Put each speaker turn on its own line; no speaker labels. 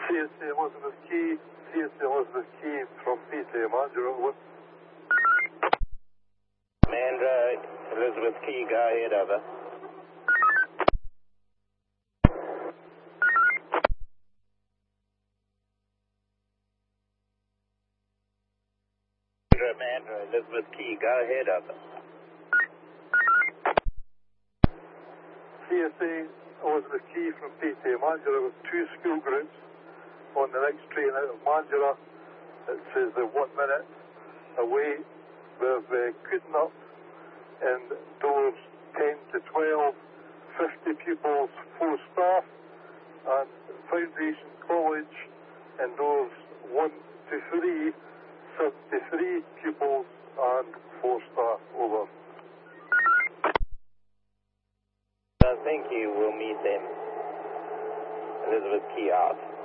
CSA Elizabeth Key, CSA Elizabeth Key from PTA Mandurah, over.
Mandurah, Elizabeth Key, go ahead, over. Mandurah, Elizabeth Key, go ahead, over.
CSA Elizabeth Key from PTA Mandurah with two school groups on the next train out of Mandurah. It says they're 1 minute away. We've Cooten up in doors 10 to 12, 50 pupils, 4 staff, and Foundation College in doors 1 to 3, 73 pupils and 4 staff, over.
Thank you, we'll meet them. Elizabeth Key out.